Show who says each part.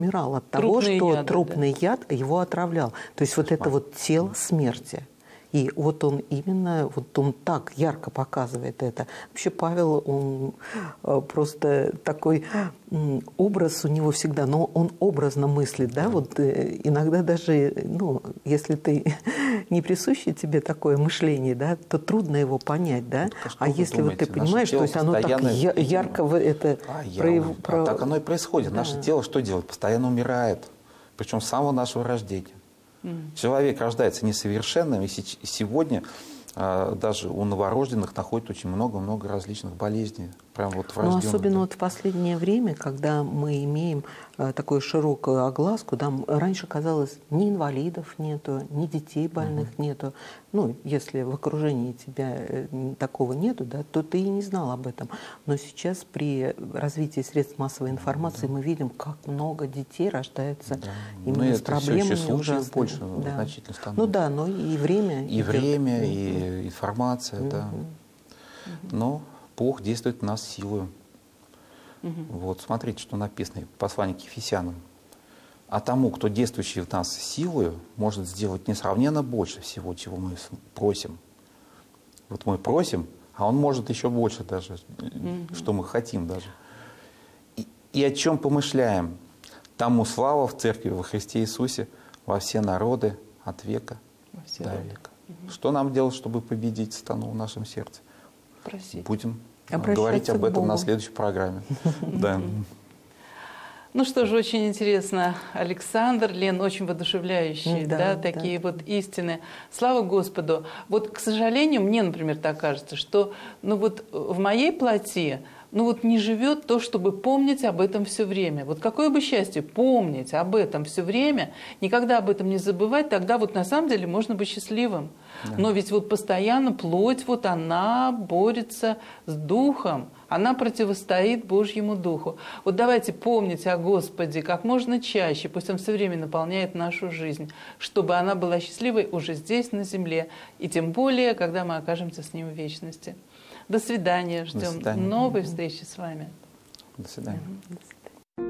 Speaker 1: умирал от того,
Speaker 2: Трупные
Speaker 1: что
Speaker 2: яды,
Speaker 1: трупный яд его отравлял. То есть вот это вот тело смерти. И вот он именно, вот он так ярко показывает это. Вообще Павел, он просто такой образ у него всегда, но он образно мыслит, да, вот иногда даже, ну, если ты не присуще тебе такое мышление, да, то трудно его понять, да.
Speaker 3: А
Speaker 1: если вот ты понимаешь, то есть оно так ярко это
Speaker 3: так оно и происходит.
Speaker 1: Да.
Speaker 3: Наше тело что делает? Постоянно умирает. Причем с самого нашего рождения. Человек рождается несовершенным, и сегодня даже у новорожденных находят очень много-много различных болезней. Прям вот врожденных.
Speaker 1: Особенно вот в последнее время, когда мы имеем такую широкую огласку, там раньше казалось, ни инвалидов нету, ни детей больных нету. Ну, если в окружении тебя такого нету, да, то ты и не знал об этом. Но сейчас при развитии средств массовой информации мы видим, как много детей рождается именно с проблемами ужасными.
Speaker 3: Больше значительно становится.
Speaker 1: Ну да, но и время.
Speaker 3: И время, и информация, да. Но Бог действует в нас силою. Вот, смотрите, что написано в послании к Ефесянам. А тому, кто действующий в нас силою, может сделать несравненно больше всего, чего мы просим. Вот мы просим, а Он может еще больше даже, что мы хотим даже. И о чем помышляем? Тому слава в Церкви во Христе Иисусе во все народы от века до века. Что нам делать, чтобы победить сатану в нашем сердце?
Speaker 2: Просить.
Speaker 3: Будем говорить об этом на следующей программе. Да.
Speaker 2: Ну что же, очень интересно, Александр, Лен, очень воодушевляющие, такие вот истины. Слава Господу. Вот, к сожалению, мне, например, так кажется, что ну вот в моей плоти ну вот не живет то, чтобы помнить об этом все время. Вот какое бы счастье помнить об этом все время, никогда об этом не забывать, тогда вот на самом деле можно быть счастливым. Да. Но ведь вот постоянно плоть, вот она борется с духом, она противостоит Божьему Духу. Вот давайте помнить о Господе как можно чаще, пусть Он все время наполняет нашу жизнь, чтобы она была счастливой уже здесь, на земле, и тем более, когда мы окажемся с Ним в вечности. До свидания. Ждем новой встречи с вами.
Speaker 3: До свидания.
Speaker 1: До свидания.